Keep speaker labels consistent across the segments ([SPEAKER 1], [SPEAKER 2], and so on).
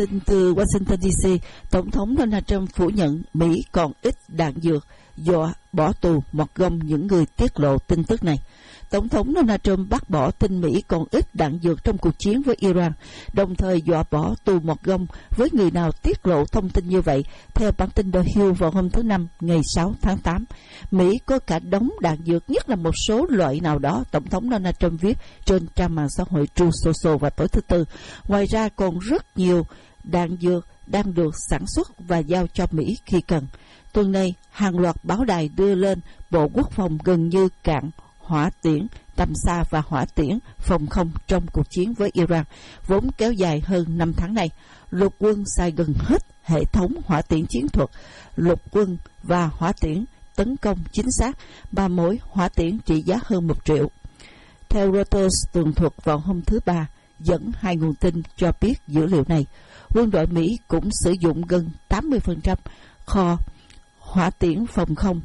[SPEAKER 1] Tin từ Washington DC, Tổng thống Donald Trump phủ nhận Mỹ còn ít đạn dược do bỏ tù một gông những người tiết lộ tin tức này. Tổng thống Donald Trump bác bỏ tin Mỹ còn ít đạn dược trong cuộc chiến với Iran, đồng thời dọa bỏ tù một gông với người nào tiết lộ thông tin như vậy. Theo bản tin The Hill vào hôm thứ Năm, ngày 6 tháng 8, Mỹ có cả đống đạn dược, nhất là một số loại nào đó, Tổng thống Donald Trump viết trên trang mạng xã hội Truth Social vào tối thứ Tư. Ngoài ra còn rất nhiều đạn dược đang được sản xuất và giao cho Mỹ khi cần. Tuần này, hàng loạt báo đài đưa lên Bộ Quốc phòng gần như cạn hỏa tiễn tầm xa và hỏa tiễn phòng không trong cuộc chiến với Iran, vốn kéo dài hơn 5 tháng nay. Lục quân xài gần hết hệ thống hỏa tiễn chiến thuật, lục quân và hỏa tiễn tấn công chính xác, và mỗi hỏa tiễn trị giá hơn 1 triệu. Theo Reuters tường thuật vào hôm thứ Ba, dẫn hai nguồn tin cho biết dữ liệu này, quân đội Mỹ cũng sử dụng gần 80% kho hỏa tiễn phòng không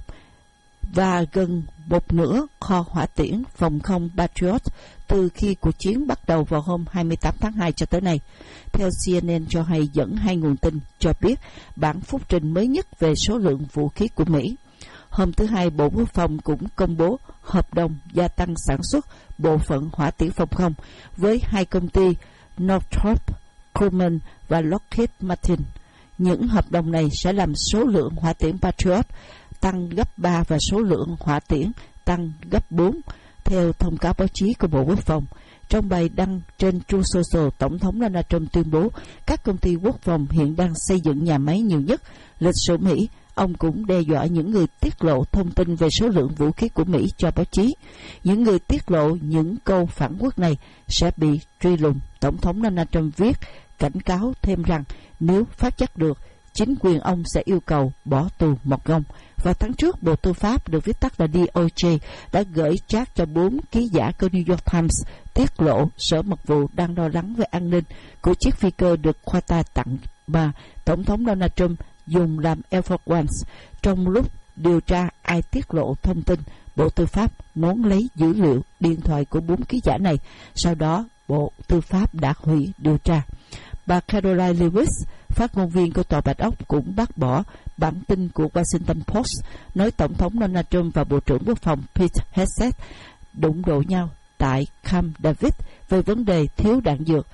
[SPEAKER 1] và gần một nửa kho hỏa tiễn phòng không Patriot từ khi cuộc chiến bắt đầu vào hôm 28 tháng 2 cho tới nay. Theo CNN cho hay, dẫn hai nguồn tin cho biết bản phúc trình mới nhất về số lượng vũ khí của Mỹ. Hôm thứ Hai, Bộ Quốc phòng cũng công bố hợp đồng gia tăng sản xuất bộ phận hỏa tiễn phòng không với hai công ty Northrop Grumman và Lockheed Martin. Những hợp đồng này sẽ làm số lượng hỏa tiễn Patriot tăng gấp 3 và số lượng hỏa tiễn tăng gấp 4, theo thông cáo báo chí của Bộ Quốc phòng. Trong bài đăng trên Truth Social, Tổng thống Donald Trump tuyên bố các công ty quốc phòng hiện đang xây dựng nhà máy nhiều nhất lịch sử Mỹ. Ông cũng đe dọa những người tiết lộ thông tin về số lượng vũ khí của Mỹ cho báo chí. Những người tiết lộ những câu phản quốc này sẽ bị truy lùng. Tổng thống Donald Trump viết cảnh cáo thêm rằng nếu phát giác được, chính quyền ông sẽ yêu cầu bỏ tù một gông. Vào tháng trước, Bộ Tư pháp, được viết tắt là DOJ, đã gửi chat cho 4 ký giả của New York Times tiết lộ Sở Mật vụ đang lo lắng về an ninh của chiếc phi cơ được Qatar tặng mà Tổng thống Donald Trump dùng làm Air Force One. Trong lúc điều tra ai tiết lộ thông tin, Bộ Tư pháp muốn lấy dữ liệu điện thoại của 4 ký giả này. Sau đó, Bộ Tư pháp đã hủy điều tra. Bà Caroline Lewis, phát ngôn viên của Tòa Bạch Ốc, cũng bác bỏ bản tin của Washington Post nói Tổng thống Donald Trump và Bộ trưởng Quốc phòng Pete Hegseth đụng độ nhau tại Camp David về vấn đề thiếu đạn dược.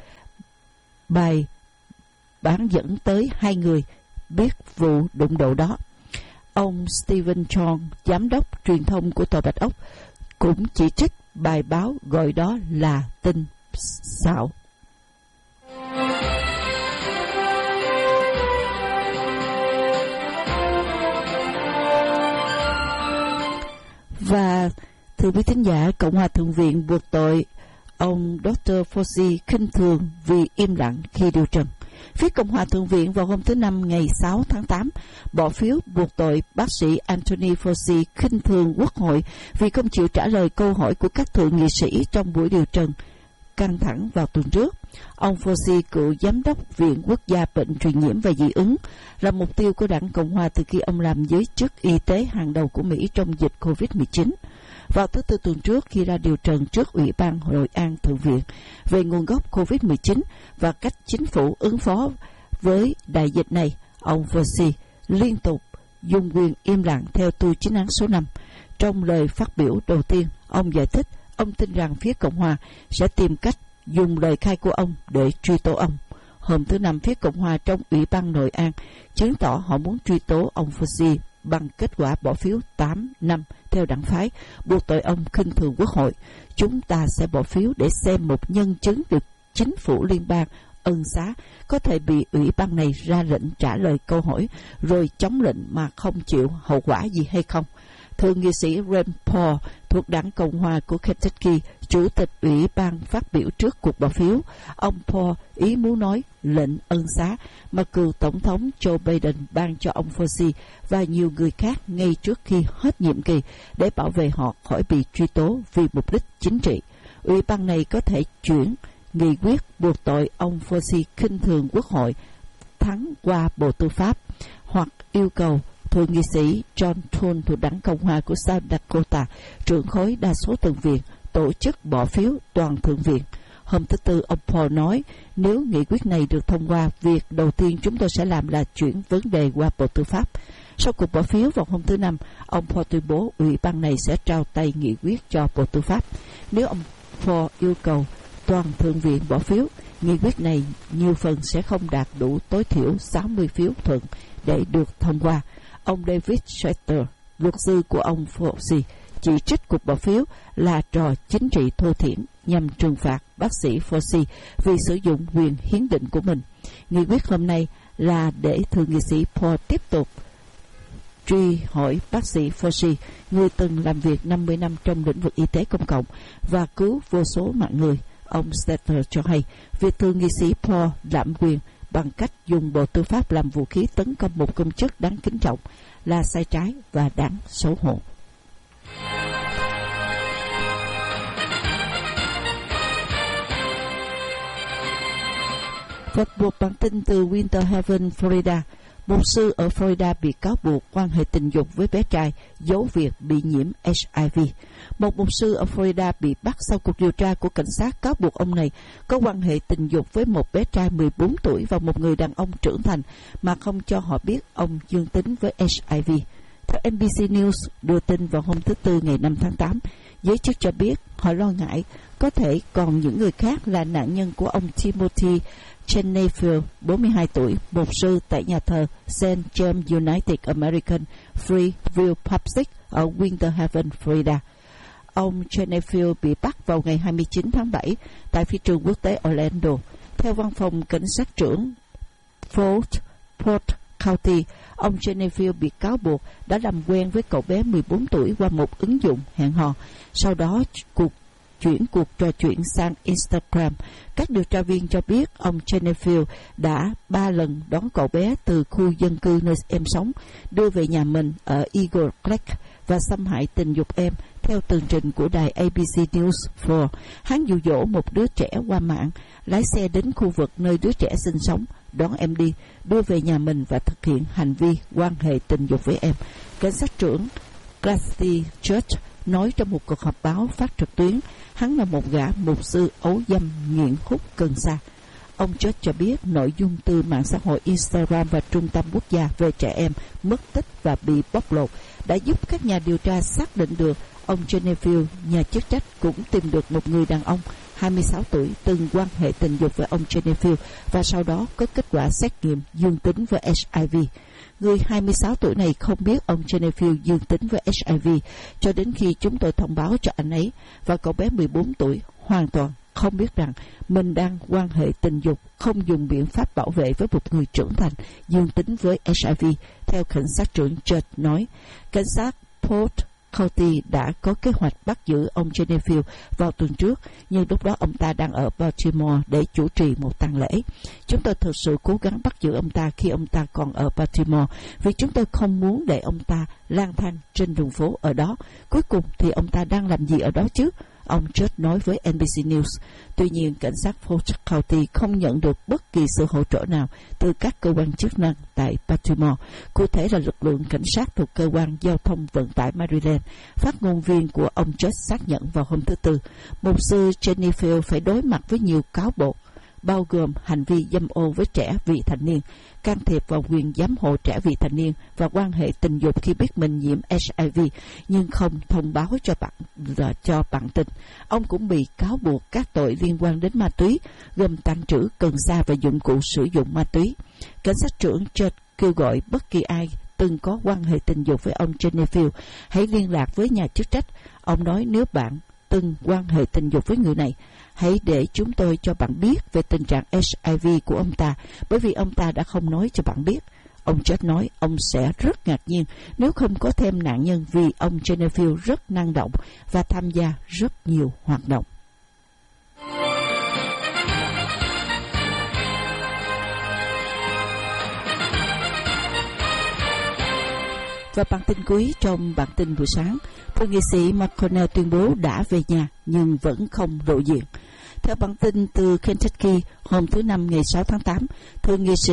[SPEAKER 1] Bài bán dẫn tới hai người biết vụ đụng độ đó. Ông Stephen Chong, giám đốc truyền thông của Tòa Bạch Ốc, cũng chỉ trích bài báo gọi đó là tin xạo. Và thưa quý thính giả, Cộng hòa Thượng viện buộc tội ông Dr. Fauci khinh thường vì im lặng khi điều trần. Phía Cộng hòa Thượng viện vào hôm thứ Năm, ngày 6 tháng 8, bỏ phiếu buộc tội bác sĩ Anthony Fauci khinh thường Quốc hội vì không chịu trả lời câu hỏi của các thượng nghị sĩ trong buổi điều trần căng thẳng vào tuần trước. Ông Fauci, cựu giám đốc Viện Quốc gia Bệnh truyền nhiễm và dị ứng, là mục tiêu của đảng Cộng hòa từ khi ông làm giới chức y tế hàng đầu của Mỹ trong dịch COVID-19. Vào thứ Tư tuần trước, khi ra điều trần trước Ủy ban Nội an Thượng viện về nguồn gốc COVID-19 và cách chính phủ ứng phó với đại dịch này, ông Fauci liên tục dùng quyền im lặng theo tu chính án số 5. Trong lời phát biểu đầu tiên, ông giải thích ông tin rằng phía Cộng hòa sẽ tìm cách dùng lời khai của ông để truy tố ông. Hôm thứ Năm, phía Cộng hòa trong Ủy ban Nội an chứng tỏ họ muốn truy tố ông Fauci bằng kết quả bỏ phiếu 8-5 theo đảng phái, buộc tội ông khinh thường Quốc hội. Chúng ta sẽ bỏ phiếu để xem một nhân chứng được chính phủ liên bang ân xá có thể bị ủy ban này ra lệnh trả lời câu hỏi rồi chống lệnh mà không chịu hậu quả gì hay không. Thượng nghị sĩ Rand Paul thuộc đảng Cộng hòa của Kentucky, chủ tịch ủy ban, phát biểu trước cuộc bỏ phiếu. Ông Paul ý muốn nói lệnh ân xá mà cựu tổng thống Joe Biden ban cho ông Fauci và nhiều người khác ngay trước khi hết nhiệm kỳ để bảo vệ họ khỏi bị truy tố vì mục đích chính trị. Ủy ban này có thể chuyển nghị quyết buộc tội ông Fauci khinh thường Quốc hội thắng qua Bộ Tư pháp, hoặc yêu cầu Thượng nghị sĩ John Thune thuộc đảng Cộng hòa của South Dakota, trưởng khối đa số thượng viện, tổ chức bỏ phiếu toàn thượng viện. Hôm thứ Tư, ông Paul nói, nếu nghị quyết này được thông qua, việc đầu tiên chúng tôi sẽ làm là chuyển vấn đề qua Bộ Tư pháp. Sau cuộc bỏ phiếu vào hôm thứ Năm, ông Paul tuyên bố ủy ban này sẽ trao tay nghị quyết cho Bộ Tư pháp. Nếu ông Paul yêu cầu toàn Thượng viện bỏ phiếu, nghị quyết này nhiều phần sẽ không đạt đủ tối thiểu 60 phiếu thuận để được thông qua. Ông David Schechter, luật sư của ông Fauci, chỉ trích cuộc bỏ phiếu là trò chính trị thô thiển nhằm trừng phạt bác sĩ Fauci vì sử dụng quyền hiến định của mình. Nghị quyết hôm nay là để thượng nghị sĩ Paul tiếp tục truy hỏi bác sĩ Fauci, người từng làm việc 50 năm trong lĩnh vực y tế công cộng và cứu vô số mạng người. Ông Stetter cho hay, việc thượng nghị sĩ Paul lạm quyền bằng cách dùng Bộ Tư pháp làm vũ khí tấn công một công chức đáng kính trọng là sai trái và đáng xấu hổ. Và một bản tin từ Winter Haven, Florida. Một sư ở Florida bị cáo buộc quan hệ tình dục với bé trai, giấu việc bị nhiễm HIV. Một mục sư ở Florida bị bắt sau cuộc điều tra của cảnh sát cáo buộc ông này có quan hệ tình dục với một bé trai 14 tuổi và một người đàn ông trưởng thành mà không cho họ biết ông dương tính với HIV. Theo NBC News đưa tin vào hôm thứ Tư ngày 5 tháng 8, giới chức cho biết họ lo ngại có thể còn những người khác là nạn nhân của ông Timothy Chenefield, 42 tuổi, mục sư tại nhà thờ St. James United American Free Will Public ở Winter Haven, Florida. Ông Chenefield bị bắt vào ngày 29 tháng 7 tại phi trường quốc tế Orlando. Theo văn phòng cảnh sát trưởng Fort County, ông Chenefield bị cáo buộc đã làm quen với cậu bé 14 tuổi qua một ứng dụng hẹn hò. Sau đó, chuyển cuộc trò chuyện sang Instagram. Các điều tra viên cho biết ông Chenefield đã 3 lần đón cậu bé từ khu dân cư nơi em sống, đưa về nhà mình ở Eagle Lake và xâm hại tình dục em. Theo tường trình của đài ABC News 4, hắn dụ dỗ một đứa trẻ qua mạng, lái xe đến khu vực nơi đứa trẻ sinh sống, đón em đi, đưa về nhà mình và thực hiện hành vi quan hệ tình dục với em. Cảnh sát trưởng Clasty Church nói trong một cuộc họp báo phát trực tuyến, hắn là một gã mục sư ấu dâm nghiện hút cần sa. Ông Church cho biết nội dung từ mạng xã hội Instagram và Trung tâm Quốc gia về trẻ em mất tích và bị bóc lột đã giúp các nhà điều tra xác định được ông Chenefield. Nhà chức trách cũng tìm được một người đàn ông 26 tuổi từng quan hệ tình dục với ông Chenefield và sau đó có kết quả xét nghiệm dương tính với HIV. Người 26 tuổi này không biết ông Chenefield dương tính với HIV cho đến khi chúng tôi thông báo cho anh ấy, và cậu bé 14 tuổi hoàn toàn không biết rằng mình đang quan hệ tình dục không dùng biện pháp bảo vệ với một người trưởng thành dương tính với HIV. Theo cảnh sát trưởng Church nói, cảnh sát Port County đã có kế hoạch bắt giữ ông Chenefield vào tuần trước, nhưng lúc đó ông ta đang ở Baltimore để chủ trì một tang lễ. Chúng tôi thực sự cố gắng bắt giữ ông ta khi ông ta còn ở Baltimore, vì chúng tôi không muốn để ông ta lang thang trên đường phố ở đó. Cuối cùng thì ông ta đang làm gì ở đó chứ? Ông Church nói với NBC News. Tuy nhiên, cảnh sát Fort County không nhận được bất kỳ sự hỗ trợ nào từ các cơ quan chức năng tại Baltimore, cụ thể là lực lượng cảnh sát thuộc cơ quan giao thông vận tải Maryland. Phát ngôn viên của ông Church xác nhận vào hôm thứ Tư, mục sư Chenefield phải đối mặt với nhiều cáo buộc, bao gồm hành vi dâm ô với trẻ vị thành niên, can thiệp vào quyền giám hộ trẻ vị thành niên và quan hệ tình dục khi biết mình nhiễm HIV nhưng không thông báo cho bạn tình. Ông cũng bị cáo buộc các tội liên quan đến ma túy, gồm tàng trữ cần sa và dụng cụ sử dụng ma túy. Cảnh sát trưởng Church kêu gọi bất kỳ ai từng có quan hệ tình dục với ông Chenefield hãy liên lạc với nhà chức trách. Ông nói nếu bạn từng quan hệ tình dục với người này, hãy để chúng tôi cho bạn biết về tình trạng HIV của ông ta, bởi vì ông ta đã không nói cho bạn biết. Ông Church nói ông sẽ rất ngạc nhiên nếu không có thêm nạn nhân, vì ông Chenefield rất năng động và tham gia rất nhiều hoạt động. Và bản tin cuối trong bản tin buổi sáng, thượng nghị sĩ McConnell tuyên bố đã về nhà nhưng vẫn không lộ diện. Theo bản tin từ Kentucky hôm thứ Năm ngày 6 tháng 8, thượng nghị sĩ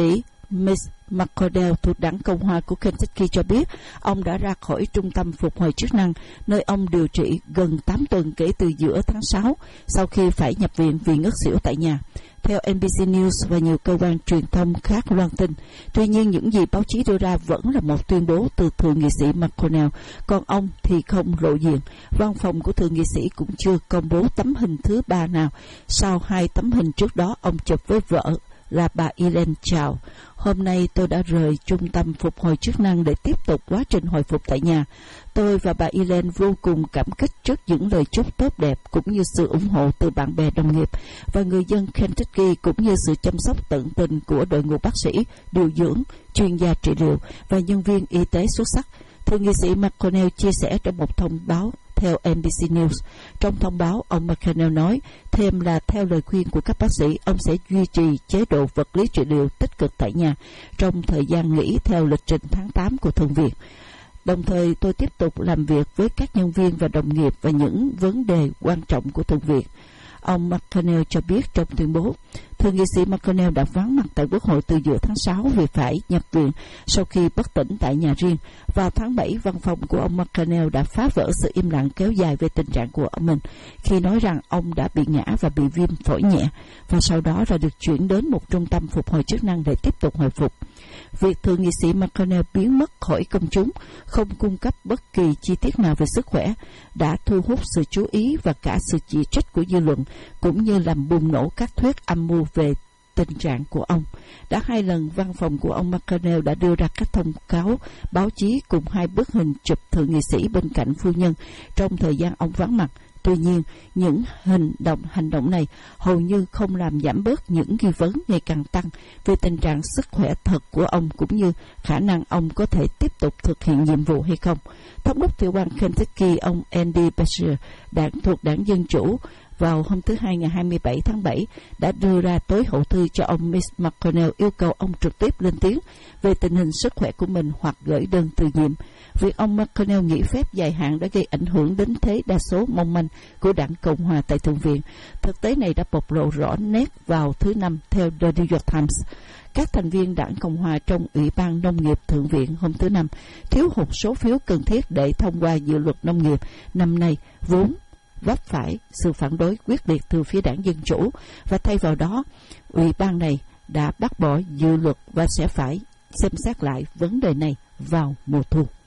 [SPEAKER 1] Mitch McConnell thuộc đảng Cộng hòa của Kentucky cho biết ông đã ra khỏi trung tâm phục hồi chức năng, nơi ông điều trị gần 8 tuần kể từ giữa tháng 6 sau khi phải nhập viện vì ngất xỉu tại nhà. Theo NBC News và nhiều cơ quan truyền thông khác loan tin. Tuy nhiên, những gì báo chí đưa ra vẫn là một tuyên bố từ thượng nghị sĩ McConnell, còn ông thì không lộ diện. Văn phòng của thượng nghị sĩ cũng chưa công bố tấm hình thứ ba nào sau 2 tấm hình trước đó ông chụp với vợ là bà Elaine Chao. Hôm nay tôi đã rời trung tâm phục hồi chức năng để tiếp tục quá trình hồi phục tại nhà. Tôi và bà Elaine vô cùng cảm kích trước những lời chúc tốt đẹp cũng như sự ủng hộ từ bạn bè đồng nghiệp và người dân Kentucky, cũng như sự chăm sóc tận tình của đội ngũ bác sĩ, điều dưỡng, chuyên gia trị liệu và nhân viên y tế xuất sắc, thượng nghị sĩ McConnell chia sẻ trong một thông báo theo NBC News. Trong thông báo, ông McConnell nói thêm là theo lời khuyên của các bác sĩ, ông sẽ duy trì chế độ vật lý trị liệu tích cực tại nhà trong thời gian nghỉ theo lịch trình tháng 8 của Thượng viện. Đồng thời, tôi tiếp tục làm việc với các nhân viên và đồng nghiệp và những vấn đề quan trọng của Thượng viện. Ông McConnell cho biết trong tuyên bố, thượng nghị sĩ McConnell đã vắng mặt tại Quốc hội từ giữa tháng 6 vì phải nhập viện sau khi bất tỉnh tại nhà riêng. Vào tháng 7, văn phòng của ông McConnell đã phá vỡ sự im lặng kéo dài về tình trạng của mình khi nói rằng ông đã bị ngã và bị viêm phổi nhẹ, và sau đó là được chuyển đến một trung tâm phục hồi chức năng để tiếp tục hồi phục. Việc thượng nghị sĩ McConnell biến mất khỏi công chúng, không cung cấp bất kỳ chi tiết nào về sức khỏe, đã thu hút sự chú ý và cả sự chỉ trích của dư luận, cũng như làm bùng nổ các thuyết âm mưu về tình trạng của ông. Đã 2 lần, văn phòng của ông McConnell đã đưa ra các thông cáo báo chí cùng 2 bức hình chụp thượng nghị sĩ bên cạnh phu nhân trong thời gian ông vắng mặt. Tuy nhiên, những hành động này hầu như không làm giảm bớt những nghi vấn ngày càng tăng về tình trạng sức khỏe thật của ông, cũng như khả năng ông có thể tiếp tục thực hiện nhiệm vụ hay không. Thống đốc tiểu bang Kentucky, ông Andy Beshear, thuộc đảng Dân Chủ, vào hôm thứ Hai ngày 27 tháng 7 đã đưa ra tối hậu thư cho ông Mitch McConnell, yêu cầu ông trực tiếp lên tiếng về tình hình sức khỏe của mình hoặc gửi đơn từ nhiệm. Việc ông McConnell nghỉ phép dài hạn đã gây ảnh hưởng đến thế đa số mong manh của đảng Cộng hòa tại Thượng viện. Thực tế này đã bộc lộ rõ nét vào thứ Năm theo The New York Times. Các thành viên đảng Cộng hòa trong Ủy ban Nông nghiệp Thượng viện hôm thứ Năm thiếu hụt số phiếu cần thiết để thông qua dự luật nông nghiệp năm nay, vốn vấp phải sự phản đối quyết liệt từ phía đảng Dân Chủ, và thay vào đó, Ủy ban này đã bác bỏ dự luật và sẽ phải xem xét lại vấn đề này vào mùa thu.